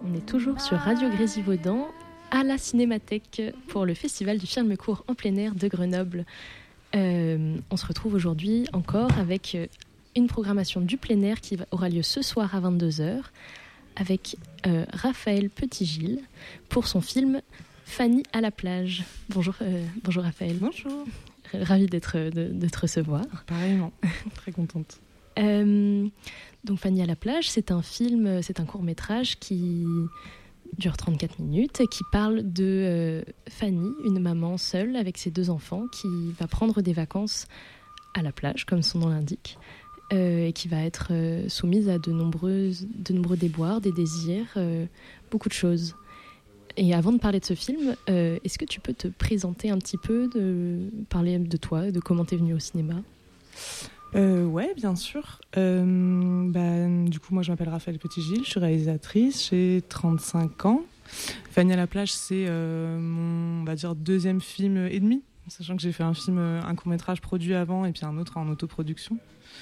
On est toujours sur Radio Grésivaudan à la Cinémathèque pour le Festival du film court en plein air de Grenoble. On se retrouve aujourd'hui encore avec une programmation du plein air qui aura lieu ce soir à 22h avec Raphaël Petit-Gilles pour son film Fanny à la plage. Bonjour Raphaël. Bonjour. Ravie de te recevoir. Pareillement, très contente. Donc Fanny à la plage, c'est un film, c'est un court-métrage qui dure 34 minutes et qui parle de Fanny, une maman seule avec ses 2 enfants qui va prendre des vacances à la plage, comme son nom l'indique, et qui va être soumise à de nombreux déboires, des désirs, beaucoup de choses. Et avant de parler de ce film, est-ce que tu peux te présenter un petit peu, parler de toi, de comment t'es venue au cinéma ? Ouais, bien sûr. Du coup, moi, je m'appelle Raphaël Petit-Gilles, je suis réalisatrice, j'ai 35 ans. Fanny à la plage, c'est mon, on va dire, 2e film et demi, sachant que j'ai fait un court-métrage produit avant et puis un autre en autoproduction.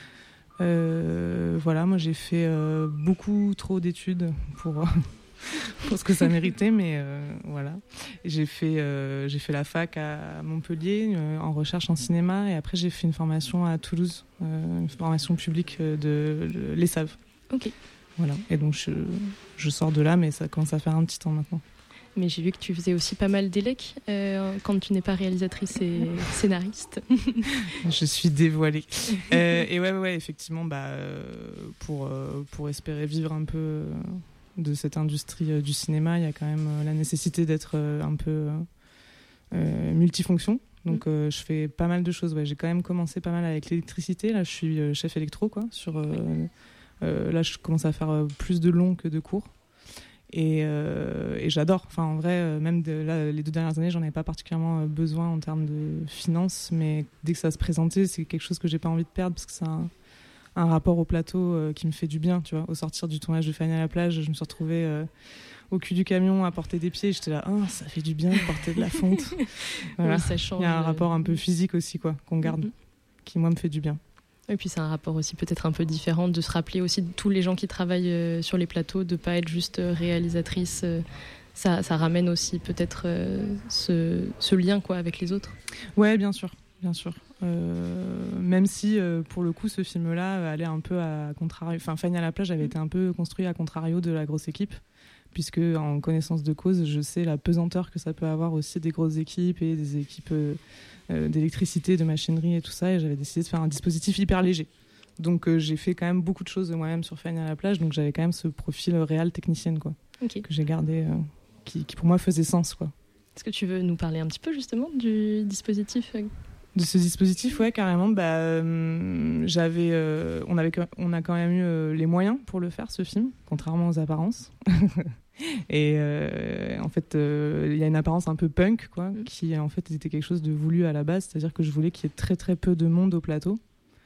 Voilà, moi, j'ai fait beaucoup trop d'études pour ce que ça méritait, mais voilà. J'ai fait la fac à Montpellier en recherche en cinéma et après j'ai fait une formation à Toulouse, une formation publique de l'ESSAV. Ok. Voilà. Et donc je sors de là, mais ça commence à faire un petit temps maintenant. Mais j'ai vu que tu faisais aussi pas mal d'élec quand tu n'es pas réalisatrice et scénariste. Je suis dévoilée. Et ouais, effectivement, pour espérer vivre un peu de cette industrie du cinéma, il y a quand même la nécessité d'être un peu multifonction. Donc je fais pas mal de choses. Ouais. J'ai quand même commencé pas mal avec l'électricité. Là, je suis chef électro, quoi. Là, je commence à faire plus de longs que de courts. Et j'adore. Enfin, en vrai, même les 2 dernières années, j'en avais pas particulièrement besoin en termes de finances. Mais dès que ça se présentait, c'est quelque chose que j'ai pas envie de perdre parce que c'est un rapport au plateau qui me fait du bien, tu vois. Au sortir du tournage de Fanny à la plage, je me suis retrouvée au cul du camion à porter des pieds. J'étais là, ça fait du bien de porter de la fonte. Voilà. Oui, ça change. Il y a un rapport un peu physique aussi, quoi, qu'on garde, qui moi me fait du bien. Et puis c'est un rapport aussi peut-être un peu différent de se rappeler aussi de tous les gens qui travaillent sur les plateaux, de pas être juste réalisatrice. Ça ramène aussi peut-être ce lien, quoi, avec les autres. Ouais, bien sûr. Même si pour le coup ce film-là allait un peu à contrario, enfin Fanny à la plage avait été un peu construit à contrario de la grosse équipe, puisque en connaissance de cause je sais la pesanteur que ça peut avoir aussi des grosses équipes et des équipes d'électricité, de machinerie et tout ça, et j'avais décidé de faire un dispositif hyper léger. Donc j'ai fait quand même beaucoup de choses de moi-même sur Fanny à la plage, donc j'avais quand même ce profil réal technicienne, quoi, que j'ai gardé, qui pour moi faisait sens, quoi. Est-ce que tu veux nous parler un petit peu justement du dispositif ? De ce dispositif, ouais, carrément. On a quand même eu les moyens pour le faire, ce film, contrairement aux apparences. Et en fait, il y a une apparence un peu punk, quoi, qui en fait était quelque chose de voulu à la base, c'est-à-dire que je voulais qu'il y ait très très peu de monde au plateau.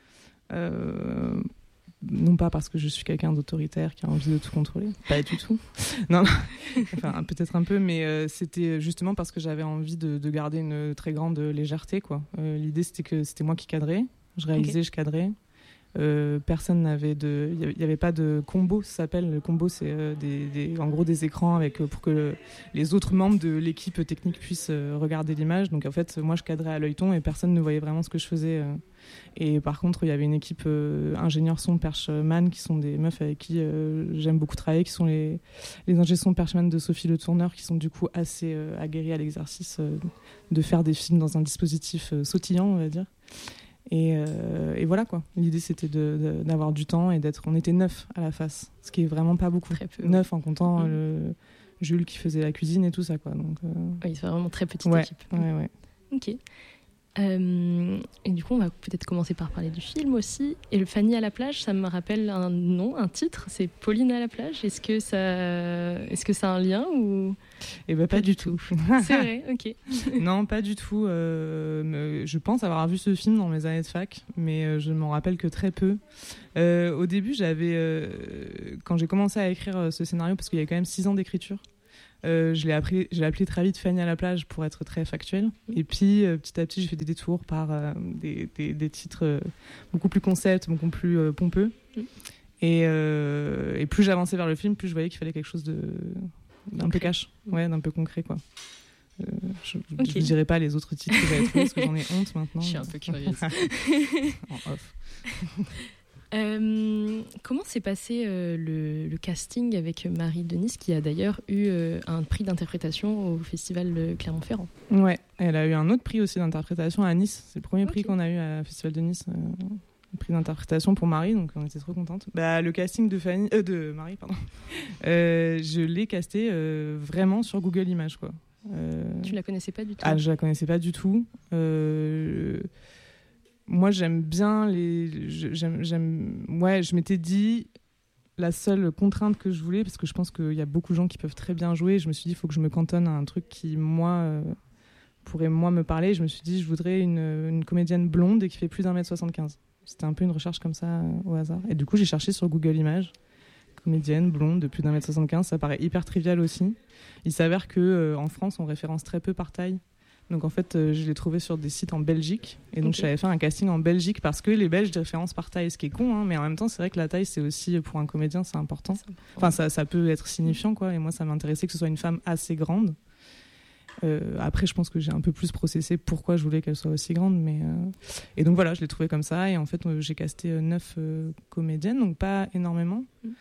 Non pas parce que je suis quelqu'un d'autoritaire qui a envie de tout contrôler, pas du tout. Non, enfin peut-être un peu, mais c'était justement parce que j'avais envie de garder une très grande légèreté, quoi. L'idée c'était que c'était moi qui cadrais, je réalisais, je cadrais. Personne n'avait il y avait pas de combo, ça s'appelle. Le combo, c'est en gros des écrans avec pour que les autres membres de l'équipe technique puissent regarder l'image. Donc en fait, moi je cadrais à l'œilleton et personne ne voyait vraiment ce que je faisais. Et par contre, il y avait une équipe ingénieurs son Perchman qui sont des meufs avec qui j'aime beaucoup travailler, qui sont les ingé son Perchman de Sophie Le Tourneur, qui sont du coup assez aguerris à l'exercice de faire des films dans un dispositif sautillant, on va dire. Et voilà, quoi. L'idée c'était d'avoir du temps et on était 9 à la face, ce qui est vraiment pas beaucoup. Très peu, 9 en comptant Jules qui faisait la cuisine et tout ça, quoi. Donc, oui, c'est vraiment très petite équipe. Ouais. Ok. Et du coup, on va peut-être commencer par parler du film aussi. Et le Fanny à la plage, ça me rappelle un nom, un titre. C'est Pauline à la plage. Est-ce que ça a un lien ou... Eh ben pas du tout. C'est vrai, ok. Non, pas du tout. Je pense avoir vu ce film dans mes années de fac, mais je ne m'en rappelle que très peu. Au début, quand j'ai commencé à écrire ce scénario, parce qu'il y a quand même 6 ans d'écriture, je l'ai appelé très vite Fanny à la plage pour être très factuel. Et puis petit à petit j'ai fait des détours par des titres beaucoup plus concept, beaucoup plus pompeux. Et plus j'avançais vers le film, plus je voyais qu'il fallait quelque chose d'un peu cash, d'un peu concret, quoi. Je ne dirai pas les autres titres que j'avais trouvés parce que j'en ai honte maintenant. Je suis un peu curieuse. En off. Comment s'est passé le casting avec Marie Denis, qui a d'ailleurs eu un prix d'interprétation au Festival de Clermont-Ferrand? Ouais, elle a eu un autre prix aussi d'interprétation à Nice. C'est le premier prix qu'on a eu à Festival de Nice. Le prix d'interprétation pour Marie, donc on était trop contentes. Le casting de Marie, pardon. Je l'ai casté vraiment sur Google Images, quoi. Tu la connaissais pas du tout? Je la connaissais pas du tout. Moi, j'aime bien je m'étais dit, la seule contrainte que je voulais, parce que je pense qu'il y a beaucoup de gens qui peuvent très bien jouer, je me suis dit, il faut que je me cantonne à un truc qui, pourrait me parler. Je me suis dit, je voudrais une comédienne blonde et qui fait plus d'1m75. C'était un peu une recherche comme ça, au hasard. Et du coup, j'ai cherché sur Google Images, comédienne blonde de plus d'1m75. Ça paraît hyper trivial aussi. Il s'avère qu'en France, on référence très peu par taille. Donc en fait, je l'ai trouvé sur des sites en Belgique. Et donc j'avais fait un casting en Belgique parce que les Belges référencent par taille, ce qui est con, hein, mais en même temps, c'est vrai que la taille, c'est aussi, pour un comédien, c'est important. Enfin, ça peut être signifiant, quoi. Et moi, ça m'intéressait que ce soit une femme assez grande. Après, je pense que j'ai un peu plus processé pourquoi je voulais qu'elle soit aussi grande. Et donc voilà, je l'ai trouvée comme ça. Et en fait, j'ai casté 9 comédiennes, donc pas énormément.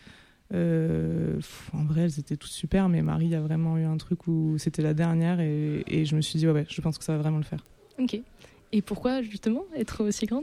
En vrai, elles étaient toutes super, mais Marie a vraiment eu un truc où c'était la dernière et je me suis dit, ouais, je pense que ça va vraiment le faire. Ok. Et pourquoi, justement, être aussi grande?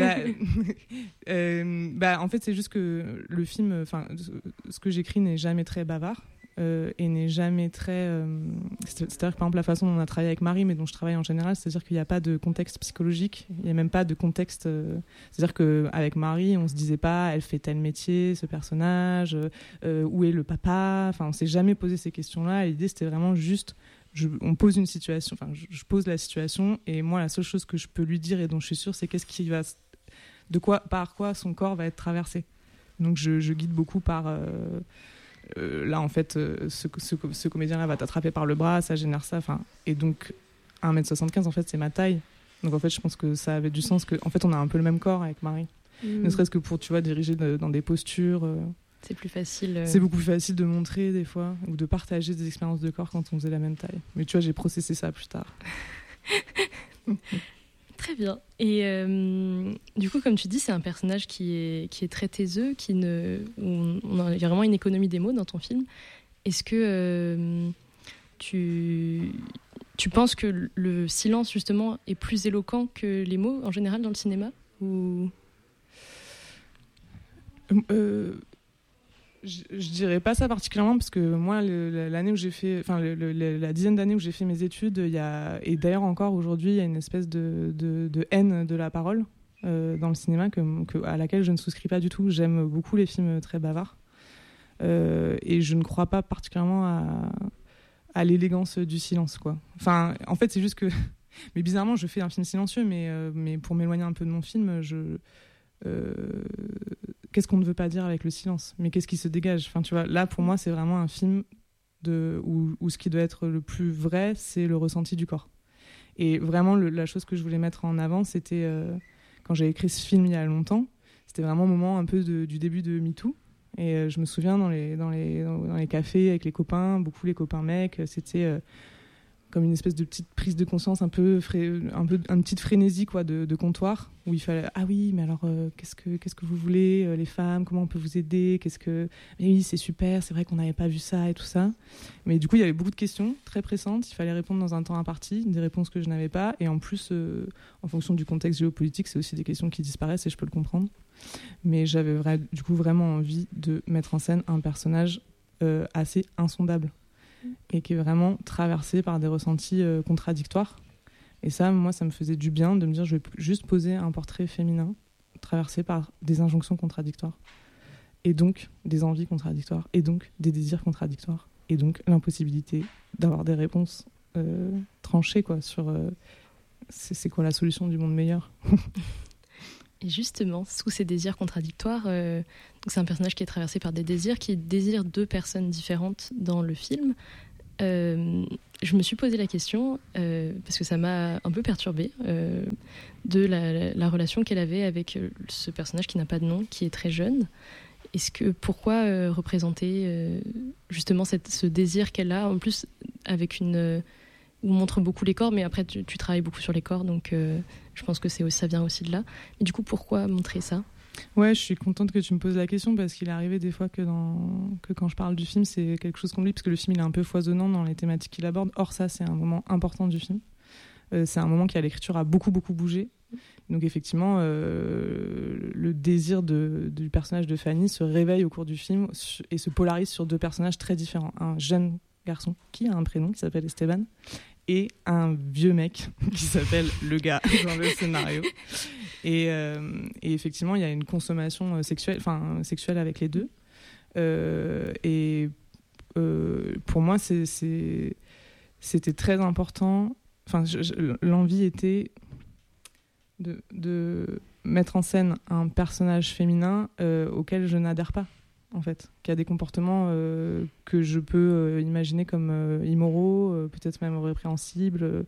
En fait, c'est juste que le film, ce que j'écris n'est jamais très bavard. Et n'est jamais très... C'est-à-dire que par exemple la façon dont on a travaillé avec Marie, mais dont je travaille en général, c'est-à-dire qu'il n'y a pas de contexte psychologique, il n'y a même pas de contexte... C'est-à-dire qu'avec Marie, on ne se disait pas elle fait tel métier, ce personnage, où est le papa, enfin on ne s'est jamais posé ces questions-là. Et l'idée c'était vraiment juste... on pose une situation, je pose la situation, et moi la seule chose que je peux lui dire et dont je suis sûre, c'est par quoi son corps va être traversé. Donc je guide beaucoup par... là en fait ce comédien-là va t'attraper par le bras, ça génère ça, et donc 1m75 en fait c'est ma taille, donc en fait je pense que ça avait du sens, que en fait on a un peu le même corps avec Marie, ne serait-ce que pour diriger dans des postures, c'est plus facile, c'est beaucoup plus facile de montrer des fois ou de partager des expériences de corps quand on faisait la même taille, mais tu vois j'ai processé ça plus tard. Très bien. Et du coup, comme tu dis, c'est un personnage qui est très taiseux, il y a vraiment une économie des mots dans ton film. Est-ce que tu penses que le silence, justement, est plus éloquent que les mots, en général, dans le cinéma, ou... Je dirais pas ça particulièrement, parce que moi l'année où j'ai fait, la dizaine d'années où j'ai fait mes études, et d'ailleurs encore aujourd'hui, il y a une espèce de haine de la parole dans le cinéma à laquelle je ne souscris pas du tout. J'aime beaucoup les films très bavards, et je ne crois pas particulièrement à l'élégance du silence, quoi. En fait c'est juste que mais bizarrement je fais un film silencieux, mais pour m'éloigner un peu de mon film, qu'est-ce qu'on ne veut pas dire avec le silence, mais qu'est-ce qui se dégage, tu vois, là pour moi c'est vraiment un film où ce qui doit être le plus vrai, c'est le ressenti du corps. Et vraiment la chose que je voulais mettre en avant, c'était quand j'ai écrit ce film il y a longtemps, c'était vraiment au moment un peu du début de MeToo, et je me souviens dans les cafés avec les copains, beaucoup les copains mecs, c'était comme une espèce de petite prise de conscience, un peu une petite frénésie, quoi, de comptoir, où il fallait, ah oui, mais alors qu'est-ce que vous voulez, les femmes, comment on peut vous aider, mais oui, c'est super, c'est vrai qu'on n'avait pas vu ça et tout ça. Mais du coup il y avait beaucoup de questions très pressantes, il fallait répondre dans un temps imparti, des réponses que je n'avais pas, et en plus en fonction du contexte géopolitique, c'est aussi des questions qui disparaissent, et je peux le comprendre. Mais j'avais du coup vraiment envie de mettre en scène un personnage assez insondable, et qui est vraiment traversé par des ressentis contradictoires. Et ça, moi, ça me faisait du bien de me dire, je vais juste poser un portrait féminin traversé par des injonctions contradictoires, et donc des envies contradictoires, et donc des désirs contradictoires, et donc l'impossibilité d'avoir des réponses tranchées, quoi, sur c'est quoi la solution du monde meilleur. Et justement, sous ces désirs contradictoires, donc c'est un personnage qui est traversé par des désirs, qui désire deux personnes différentes dans le film. Je me suis posé la question, parce que ça m'a un peu perturbée, de la relation qu'elle avait avec ce personnage qui n'a pas de nom, qui est très jeune. Pourquoi représenter justement ce désir qu'elle a, en plus avec où on montre beaucoup les corps, mais après tu travailles beaucoup sur les corps, donc je pense que ça vient aussi de là. Mais du coup, pourquoi montrer ça ? Ouais, je suis contente que tu me poses la question parce qu'il est arrivé des fois que quand je parle du film, c'est quelque chose qu'on oublie parce que le film il est un peu foisonnant dans les thématiques qu'il aborde. Or, ça, c'est un moment important du film. C'est un moment qui, à l'écriture, a beaucoup, beaucoup bougé. Donc, effectivement, le désir du personnage de Fanny se réveille au cours du film et se polarise sur deux personnages très différents. Un jeune garçon qui a un prénom qui s'appelle Esteban et un vieux mec qui s'appelle le gars dans le scénario. Et effectivement, il y a une consommation sexuelle avec les deux. Pour moi, c'était très important. Enfin, l'envie était de mettre en scène un personnage féminin auquel je n'adhère pas, en fait, qui a des comportements que je peux imaginer comme immoraux, peut-être même répréhensibles,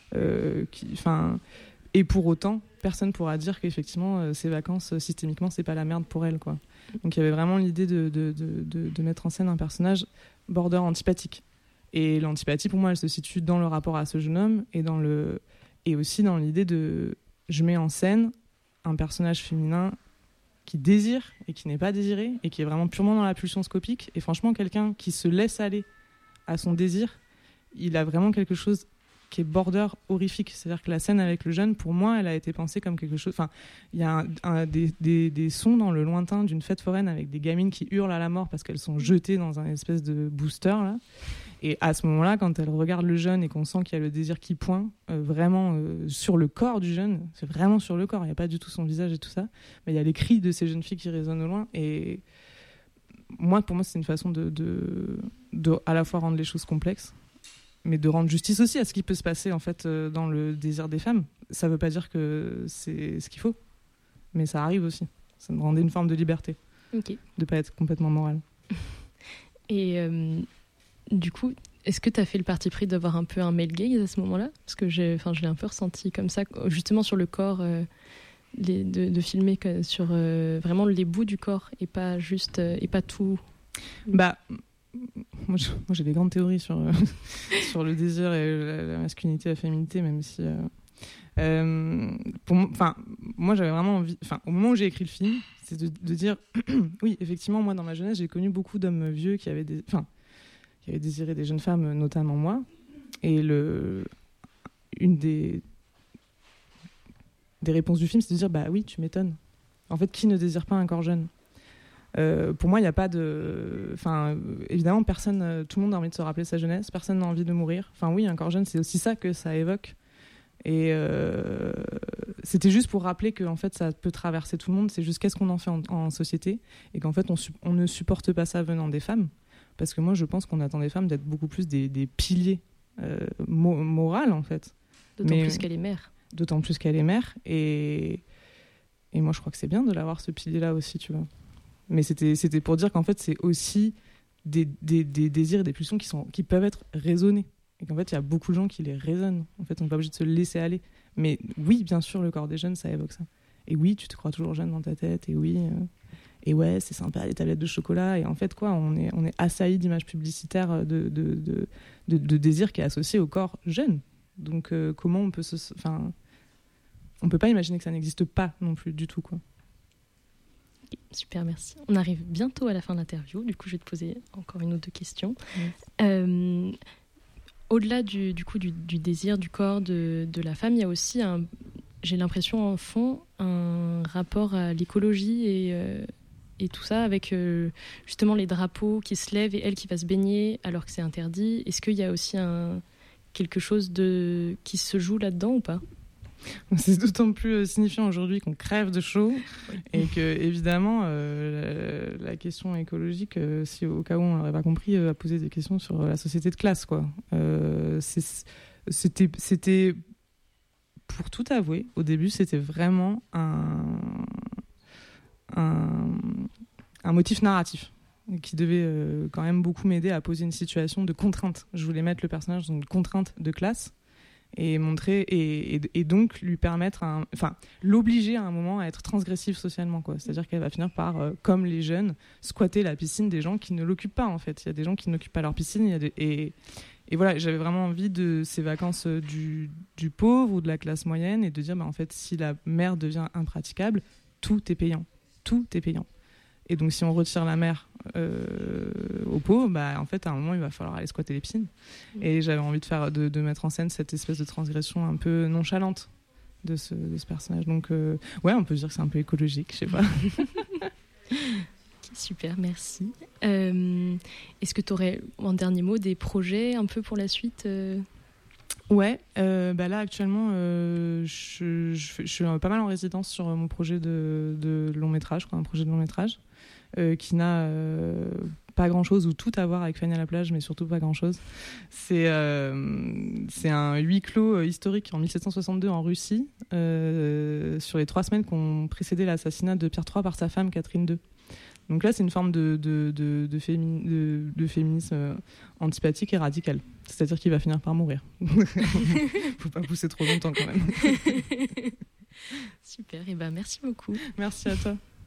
et pour autant, personne pourra dire qu'effectivement, ces vacances, systémiquement, c'est pas la merde pour elle, quoi. Donc il y avait vraiment l'idée de mettre en scène un personnage border antipathique. Et l'antipathie, pour moi, elle se situe dans le rapport à ce jeune homme et aussi dans l'idée je mets en scène un personnage féminin qui désire et qui n'est pas désiré et qui est vraiment purement dans la pulsion scopique. Et franchement, quelqu'un qui se laisse aller à son désir, il a vraiment quelque chose qui est border horrifique. C'est-à-dire que la scène avec le jeune, pour moi, elle a été pensée comme quelque chose... Enfin, il y a des sons dans le lointain d'une fête foraine avec des gamines qui hurlent à la mort parce qu'elles sont jetées dans un espèce de booster, là. Et à ce moment-là, quand elle regarde le jeune et qu'on sent qu'il y a le désir qui pointe vraiment sur le corps du jeune, c'est vraiment sur le corps, il n'y a pas du tout son visage et tout ça, mais il y a les cris de ces jeunes filles qui résonnent au loin. Et pour moi, c'est une façon de à la fois rendre les choses complexes, mais de rendre justice aussi à ce qui peut se passer en fait dans le désir des femmes. Ça ne veut pas dire que c'est ce qu'il faut, mais ça arrive aussi. Ça me rendait une forme de liberté, de ne pas être complètement morale. Et du coup, est-ce que tu as fait le parti pris d'avoir un peu un male gaze à ce moment-là ? Parce que je l'ai un peu ressenti comme ça, justement sur le corps, de filmer sur vraiment les bouts du corps et pas juste et pas tout. Bah, moi j'ai des grandes théories sur le désir et la masculinité et la féminité, même si moi j'avais vraiment envie, au moment où j'ai écrit le film, c'est de dire oui, effectivement, moi dans ma jeunesse j'ai connu beaucoup d'hommes vieux qui avaient désiré des jeunes femmes, notamment moi, et une des réponses du film, c'est de dire bah oui, tu m'étonnes, en fait, qui ne désire pas un corps jeune? Pour moi, il n'y a pas de... évidemment, personne, tout le monde a envie de se rappeler sa jeunesse, personne n'a envie de mourir. Enfin oui, un corps jeune, c'est aussi ça que ça évoque. Et c'était juste pour rappeler que en fait, ça peut traverser tout le monde, c'est juste qu'est-ce qu'on en fait en société, et qu'en fait, on ne supporte pas ça venant des femmes, parce que moi, je pense qu'on attend des femmes d'être beaucoup plus des piliers moraux, en fait. D'autant plus qu'elle est mère. D'autant plus qu'elle est mère, et moi, je crois que c'est bien de l'avoir, ce pilier-là aussi, tu vois. Mais c'était pour dire qu'en fait, c'est aussi des désirs et des pulsions qui peuvent être raisonnés. Et qu'en fait, il y a beaucoup de gens qui les raisonnent. En fait, on n'est pas obligé de se laisser aller. Mais oui, bien sûr, le corps des jeunes, ça évoque ça. Et oui, tu te crois toujours jeune dans ta tête. Et oui, et ouais, c'est sympa, les tablettes de chocolat. Et en fait, quoi, on est assailli d'images publicitaires de désirs qui est associé au corps jeune. Donc, comment on peut on peut pas imaginer que ça n'existe pas non plus du tout, quoi. Super, merci. On arrive bientôt à la fin de l'interview. Du coup, je vais te poser encore une ou deux questions. Au-delà du désir du corps de la femme, il y a aussi, j'ai l'impression en fond, un rapport à l'écologie et tout ça, avec justement les drapeaux qui se lèvent et elle qui va se baigner alors que c'est interdit. Est-ce qu'il y a aussi quelque chose qui se joue là-dedans ou pas ? C'est d'autant plus signifiant aujourd'hui qu'on crève de chaud, oui. Et que évidemment la question écologique, si au cas où on n'aurait pas compris, à poser des questions sur la société de classe, quoi. C'était pour tout avouer, au début c'était vraiment un motif narratif qui devait quand même beaucoup m'aider à poser une situation de contrainte. Je voulais mettre le personnage dans une contrainte de classe. et montrer et donc lui permettre l'obliger à un moment à être transgressive socialement, quoi. C'est-à-dire qu'elle va finir par comme les jeunes squatter la piscine des gens qui ne l'occupent pas, en fait. Il y a des gens qui n'occupent pas leur piscine, et voilà, j'avais vraiment envie de ces vacances du pauvre ou de la classe moyenne, et de dire en fait, si la mer devient impraticable, tout est payant, et donc si on retire la mer aux pauvres, en fait à un moment il va falloir aller squatter les piscines. Et j'avais envie de mettre en scène cette espèce de transgression un peu nonchalante de ce personnage. Donc on peut dire que c'est un peu écologique, je sais pas. Super, merci. Est-ce que tu aurais en dernier mot des projets un peu pour la suite Ouais, là actuellement je suis pas mal en résidence sur mon projet de long métrage, un projet de long métrage qui n'a pas grand chose ou tout à voir avec Fanny à la plage, mais surtout pas grand chose. C'est un huis clos historique en 1762 en Russie, sur les 3 semaines qui ont précédé l'assassinat de Pierre III par sa femme Catherine II. Donc là, c'est une forme de féminisme antipathique et radical. C'est-à-dire qu'il va finir par mourir. Faut pas pousser trop longtemps quand même. Super, et merci beaucoup. Merci à toi.